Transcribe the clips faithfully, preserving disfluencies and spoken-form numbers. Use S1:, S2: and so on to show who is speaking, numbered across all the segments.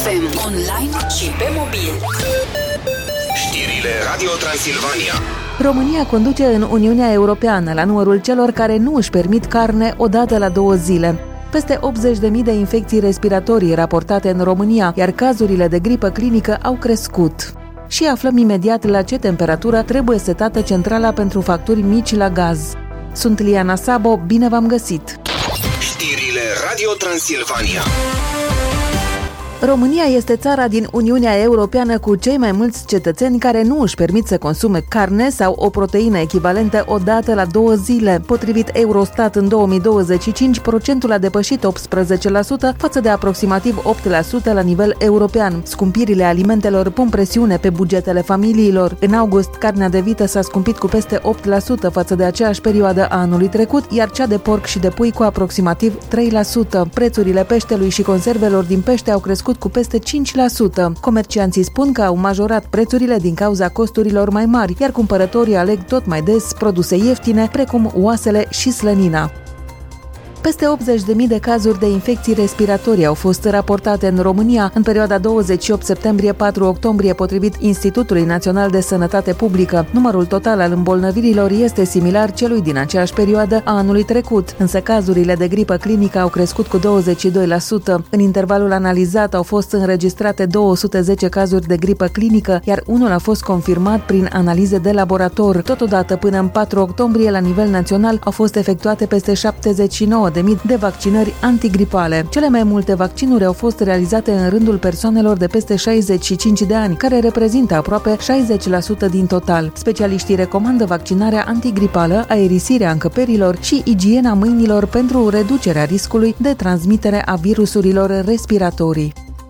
S1: F M, online și pe mobil.
S2: Știrile Radio Transilvania.
S3: România conduce în Uniunea Europeană la numărul celor care nu își permit carne odată la două zile. Peste optzeci de mii de infecții respiratorii raportate în România, iar cazurile de gripă clinică au crescut. Și aflăm imediat la ce temperatură trebuie setată centrala pentru facturi mici la gaz. Sunt Liana Sabo, bine v-am găsit!
S2: Știrile Radio Transilvania.
S3: România este țara din Uniunea Europeană cu cei mai mulți cetățeni care nu își permit să consume carne sau o proteină echivalentă odată la două zile. Potrivit Eurostat, în două mii douăzeci și cinci, procentul a depășit optsprezece la sută față de aproximativ opt la sută la nivel european. Scumpirile alimentelor pun presiune pe bugetele familiilor. În august, carnea de vită s-a scumpit cu peste opt la sută față de aceeași perioadă a anului trecut, iar cea de porc și de pui cu aproximativ trei la sută. Prețurile peștelui și conservelor din pește au crescut cu peste cinci la sută. Comercianții spun că au majorat prețurile din cauza costurilor mai mari, iar cumpărătorii aleg tot mai des produse ieftine, precum oasele și slănina. Peste optzeci de mii de cazuri de infecții respiratorii au fost raportate în România în perioada douăzeci și opt septembrie - patru octombrie, potrivit Institutului Național de Sănătate Publică. Numărul total al îmbolnăvirilor este similar celui din aceeași perioadă a anului trecut, însă cazurile de gripă clinică au crescut cu douăzeci și doi la sută. În intervalul analizat au fost înregistrate două sute zece cazuri de gripă clinică, iar unul a fost confirmat prin analize de laborator. Totodată, până în patru octombrie, la nivel național, au fost efectuate peste șaptezeci și nouă de mii de vaccinări antigripale. Cele mai multe vaccinuri au fost realizate în rândul persoanelor de peste șaizeci și cinci de ani, care reprezintă aproape șaizeci la sută din total. Specialiștii recomandă vaccinarea antigripală, aerisirea încăperilor și igiena mâinilor pentru reducerea riscului de transmitere a virusurilor respiratorii.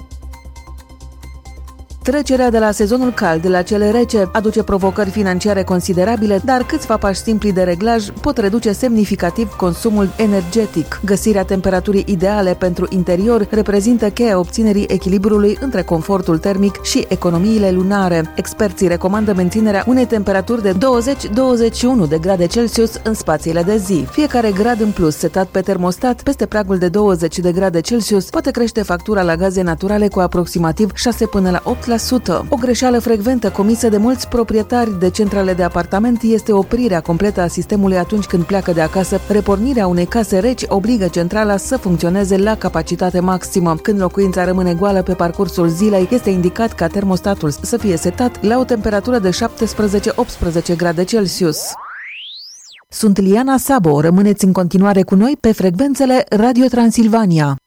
S3: Trecerea de la sezonul cald la cel rece aduce provocări financiare considerabile, dar câțiva pași simpli de reglaj pot reduce semnificativ consumul energetic. Găsirea temperaturii ideale pentru interior reprezintă cheia obținerii echilibrului între confortul termic și economiile lunare. Experții recomandă menținerea unei temperaturi de douăzeci - douăzeci și unu de grade Celsius în spațiile de zi. Fiecare grad în plus setat pe termostat peste pragul de douăzeci de grade Celsius poate crește factura la gaze naturale cu aproximativ șase până la opt la sută. O greșeală frecventă comisă de mulți proprietari de centrale de apartament este oprirea completă a sistemului atunci când pleacă de acasă. Repornirea unei case reci obligă centrala să funcționeze la capacitate maximă. Când locuința rămâne goală pe parcursul zilei, este indicat ca termostatul să fie setat la o temperatură de șaptesprezece - optsprezece grade Celsius. Sunt Liana Sabo, rămâneți în continuare cu noi pe frecvențele Radio Transilvania.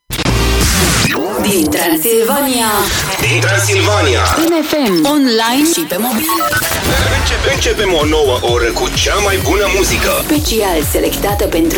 S1: Din Transilvania.
S2: Din Transilvania.
S1: În F M, online și pe mobil.
S2: Începe, începem o nouă oră cu cea mai bună muzică.
S1: Special selectată pentru